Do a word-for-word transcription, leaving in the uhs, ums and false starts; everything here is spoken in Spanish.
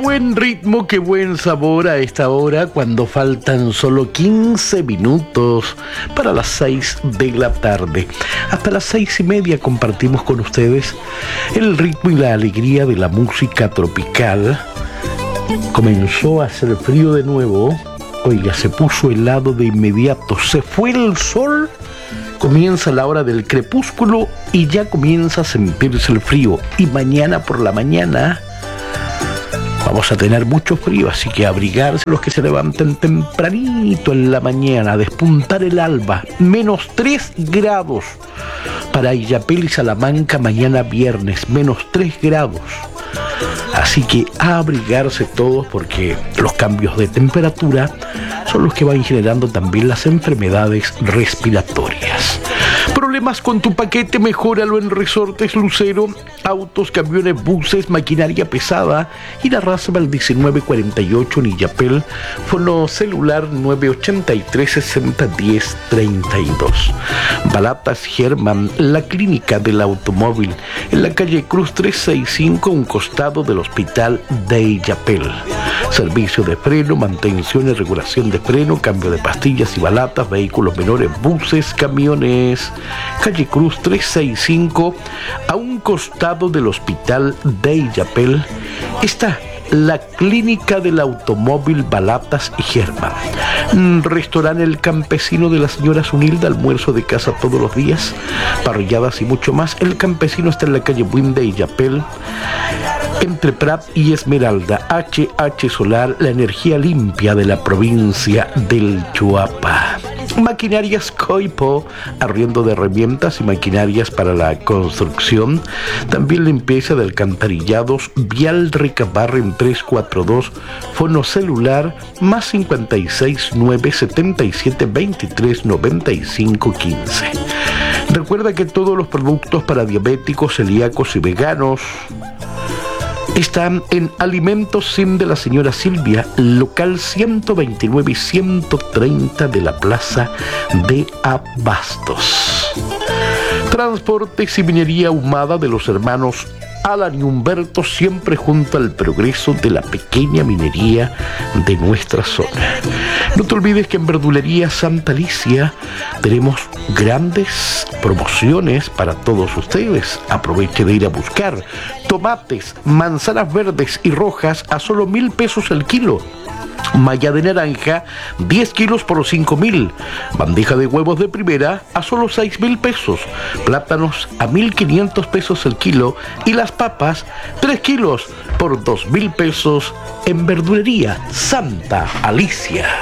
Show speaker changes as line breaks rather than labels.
buen ritmo, qué buen sabor a esta hora, cuando faltan solo quince minutos para las seis de la tarde. Hasta las seis y media compartimos con ustedes el ritmo y la alegría de la música tropical. Comenzó a hacer frío de nuevo. Oiga, se puso helado de inmediato. Se fue el sol. Comienza la hora del crepúsculo y ya comienza a sentirse el frío. Y mañana por la mañana vamos a tener mucho frío, así que abrigarse los que se levanten tempranito en la mañana, a despuntar el alba. Menos tres grados para Illapel y Salamanca mañana viernes, menos tres grados. Así que a abrigarse todos, porque los cambios de temperatura son los que van generando también las enfermedades respiratorias. Problemas con tu paquete, mejóralo en Resortes Lucero. Autos, camiones, buses, maquinaria pesada. Y la Razabal diecinueve cuarenta y ocho en Illapel. Fono celular nueve ochenta y tres sesenta diez treinta y dos. Balatas Germán, la clínica del automóvil, en la calle Cruz trescientos sesenta y cinco, un costado del Hospital de Illapel. Servicio de freno, mantención y regulación de freno, cambio de pastillas y balatas, vehículos menores, buses, camiones. Calle Cruz trescientos sesenta y cinco, a un costado del Hospital de Illapel, está la clínica del automóvil Balatas y Germán. Restaurante El Campesino de la señora Zunilda, almuerzo de casa todos los días, parrilladas y mucho más. El Campesino está en la calle Buin de Illapel, entre Prat y Esmeralda. H H Solar, la energía limpia de la provincia del Chuapa. Maquinarias Coipo, arriendo de herramientas y maquinarias para la construcción. También limpieza de alcantarillados. Vial Recabarren trescientos cuarenta y dos, fono celular más cincuenta y seis nueve setenta y siete veintitrés noventa y cinco quince. Recuerda que todos los productos para diabéticos, celíacos y veganos están en Alimentos Sim de la señora Silvia, local ciento veintinueve y ciento treinta de la Plaza de Abastos. Transportes y minería ahumada de los hermanos Alan y Humberto, siempre junto al progreso de la pequeña minería de nuestra zona. No te olvides que en Verdulería Santa Alicia tenemos grandes promociones para todos ustedes. Aproveche de ir a buscar tomates, manzanas verdes y rojas a solo mil pesos el kilo. Malla de naranja, diez kilos por cinco mil. Bandeja de huevos de primera a solo seis mil pesos. Plátanos a mil quinientos pesos el kilo. Y las papas, tres kilos por dos mil pesos en Verdulería Santa Alicia.